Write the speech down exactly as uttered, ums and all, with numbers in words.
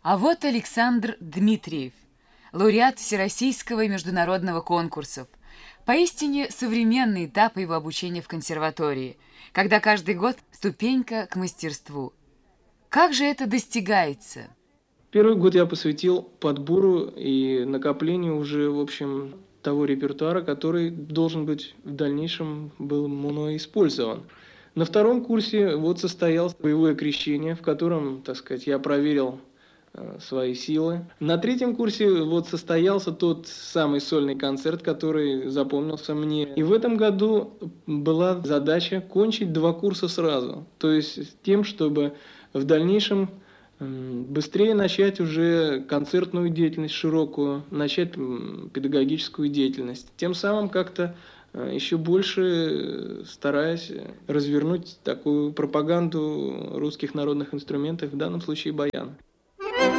А вот Александр Дмитриев, лауреат всероссийского и международного конкурсов. Поистине современный этап его обучения в консерватории, когда каждый год ступенька к мастерству. Как же это достигается? Первый год я посвятил подбору и накоплению уже, в общем, того репертуара, который должен быть в дальнейшем был мной использован. На втором курсе вот состоялось боевое крещение, в котором, так сказать, я проверил э, свои силы. На третьем курсе вот состоялся тот самый сольный концерт, который запомнился мне. И в этом году была задача кончить два курса сразу. То есть тем, чтобы в дальнейшем быстрее начать уже концертную деятельность широкую, начать педагогическую деятельность. Тем самым как-то еще больше стараясь развернуть такую пропаганду русских народных инструментов, в данном случае баяна.